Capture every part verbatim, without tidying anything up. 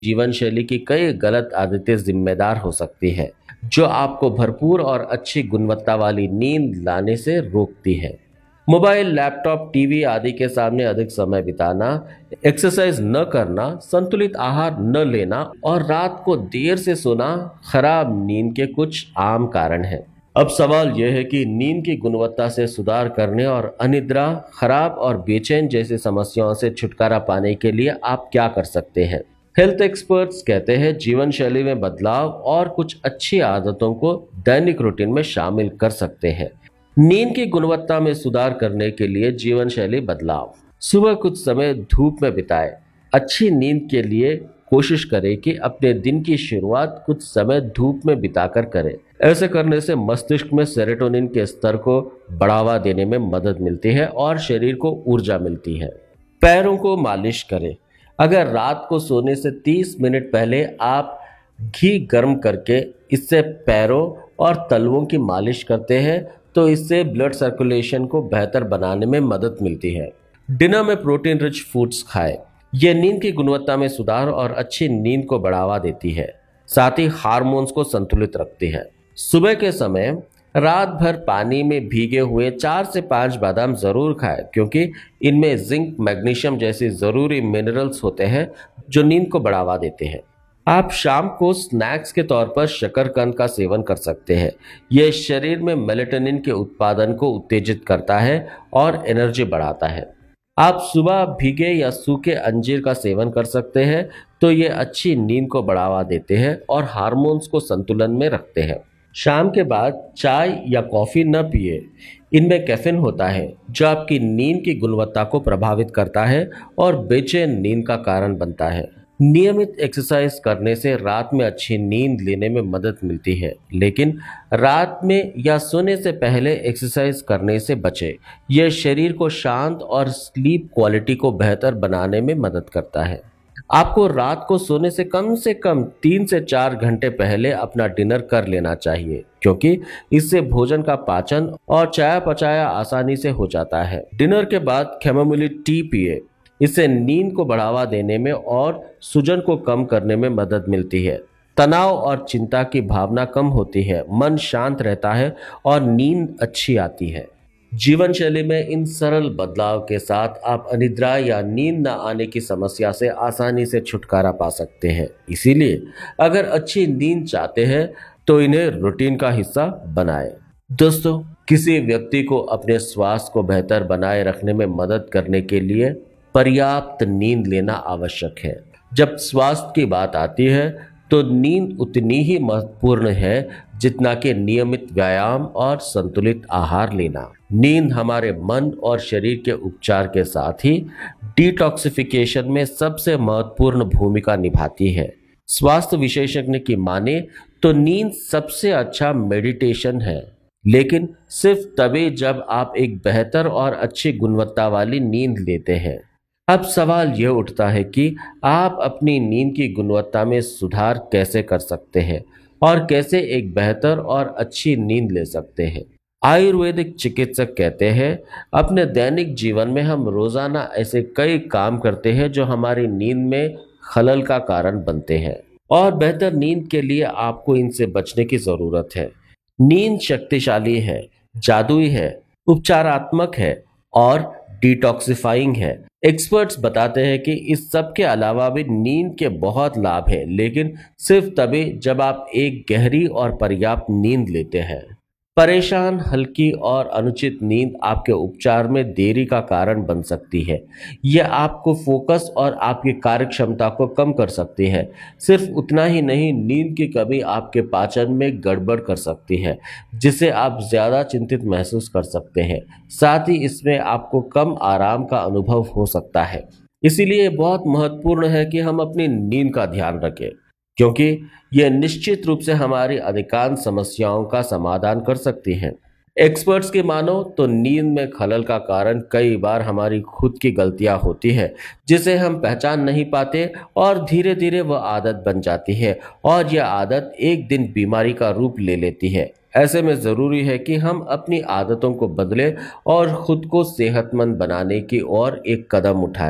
जीवन शैली की कई गलत आदतें जिम्मेदार हो सकती है, जो आपको भरपूर और अच्छी गुणवत्ता वाली नींद लाने से रोकती है। मोबाइल, लैपटॉप, टीवी आदि के सामने अधिक समय बिताना, एक्सरसाइज न करना, संतुलित आहार न लेना और रात को देर से सोना खराब नींद के कुछ आम कारण हैं। अब सवाल यह है कि नींद की गुणवत्ता से सुधार करने और अनिद्रा, खराब और बेचैन जैसी समस्याओं से छुटकारा पाने के लिए आप क्या कर सकते हैं। हेल्थ एक्सपर्ट्स कहते हैं जीवन शैली में बदलाव और कुछ अच्छी आदतों को दैनिक रूटीन में शामिल कर सकते हैं। नींद की गुणवत्ता में सुधार करने के लिए जीवन शैली बदलाव। सुबह कुछ समय धूप में बिताएं। अच्छी नींद के लिए कोशिश करें कि अपने दिन की शुरुआत कुछ समय धूप में बिताकर करें। ऐसे करने से मस्तिष्क में सेरोटोनिन के स्तर को बढ़ावा देने में मदद मिलती है और शरीर को ऊर्जा मिलती है। पैरों को मालिश करें। अगर रात को सोने से तीस मिनट पहले आप घी गर्म करके इससे पैरों और तलवों की मालिश करते हैं तो इससे ब्लड सर्कुलेशन को बेहतर बनाने में मदद मिलती है। डिनर में प्रोटीन रिच फूड्स खाएं। यह नींद की गुणवत्ता में सुधार और अच्छी नींद को बढ़ावा देती है, साथ ही हार्मोन्स को संतुलित रखती है। सुबह के समय रात भर पानी में भीगे हुए चार से पांच बादाम जरूर खाएं, क्योंकि इनमें जिंक, मैग्नीशियम जैसे जरूरी मिनरल्स होते हैं जो नींद को बढ़ावा देते हैं। आप शाम को स्नैक्स के तौर पर शकरकंद का सेवन कर सकते हैं। यह शरीर में मेलेटोनिन के उत्पादन को उत्तेजित करता है और एनर्जी बढ़ाता है। आप सुबह भीगे या सूखे अंजीर का सेवन कर सकते हैं, तो ये अच्छी नींद को बढ़ावा देते हैं और हार्मोन्स को संतुलन में रखते हैं। शाम के बाद चाय या कॉफी न पिए। इनमें कैफीन होता है जो आपकी नींद की गुणवत्ता को प्रभावित करता है और बेचैन नींद का कारण बनता है। नियमित एक्सरसाइज करने से रात में अच्छी नींद लेने में मदद मिलती है, लेकिन रात में या सोने से पहले एक्सरसाइज करने से बचें। यह शरीर को शांत और स्लीप क्वालिटी को बेहतर बनाने में मदद करता है। आपको रात को सोने से कम से कम तीन से चार घंटे पहले अपना डिनर कर लेना चाहिए, क्योंकि इससे भोजन का पाचन और चयापचय आसानी से हो जाता है। डिनर के बाद कैमोमिल टी पिए। इससे नींद को बढ़ावा देने में और सूजन को कम करने में मदद मिलती है। तनाव और चिंता की भावना कम होती है, मन शांत रहता है और नींद अच्छी आती है। जीवन शैली में इन सरल बदलाव के साथ आप अनिद्रा या नींद न आने की समस्या से आसानी से छुटकारा पा सकते हैं। इसीलिए अगर अच्छी नींद चाहते हैं तो इन्हें रूटीन का हिस्सा बनाएं। दोस्तों, किसी व्यक्ति को अपने स्वास्थ्य को बेहतर बनाए रखने में मदद करने के लिए पर्याप्त नींद लेना आवश्यक है। जब स्वास्थ्य की बात आती है तो नींद उतनी ही महत्वपूर्ण है जितना कि नियमित व्यायाम और संतुलित आहार लेना। नींद हमारे मन और शरीर के उपचार के साथ ही डिटॉक्सिफिकेशन में सबसे महत्वपूर्ण भूमिका निभाती है। स्वास्थ्य विशेषज्ञ की माने तो नींद सबसे अच्छा मेडिटेशन है, लेकिन सिर्फ तभी जब आप एक बेहतर और अच्छी गुणवत्ता वाली नींद लेते हैं। अब सवाल यह उठता है कि आप अपनी नींद की गुणवत्ता में सुधार कैसे कर सकते हैं और कैसे एक बेहतर और अच्छी नींद ले सकते हैं। आयुर्वेदिक चिकित्सक कहते हैं, अपने दैनिक जीवन में हम रोजाना ऐसे कई काम करते हैं जो हमारी नींद में खलल का कारण बनते हैं, और बेहतर नींद के लिए आपको इनसे बचने की जरूरत है। नींद शक्तिशाली है, जादुई है, उपचारात्मक है और डिटॉक्सिफाइंग है। एक्सपर्ट्स बताते हैं कि इस सब के अलावा भी नींद के बहुत लाभ हैं, लेकिन सिर्फ तभी जब आप एक गहरी और पर्याप्त नींद लेते हैं। परेशान, हल्की और अनुचित नींद आपके उपचार में देरी का कारण बन सकती है। यह आपको फोकस और आपकी कार्य क्षमता को कम कर सकती है। सिर्फ उतना ही नहीं, नींद की कमी आपके पाचन में गड़बड़ कर सकती है, जिससे आप ज़्यादा चिंतित महसूस कर सकते हैं। साथ ही इसमें आपको कम आराम का अनुभव हो सकता है। इसीलिए बहुत महत्वपूर्ण है कि हम अपनी नींद का ध्यान रखें, क्योंकि यह निश्चित रूप से हमारी अधिकांश समस्याओं का समाधान कर सकती है। एक्सपर्ट्स की मानो तो नींद में खलल का कारण कई बार हमारी खुद की गलतियां होती है, जिसे हम पहचान नहीं पाते और धीरे धीरे वह आदत बन जाती है और यह आदत एक दिन बीमारी का रूप ले लेती है। ऐसे में ज़रूरी है कि हम अपनी आदतों को बदलें और खुद को सेहतमंद बनाने की ओर एक कदम उठाएं।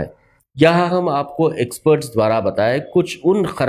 यहाँ हम आपको एक्सपर्ट्स द्वारा बताए कुछ उन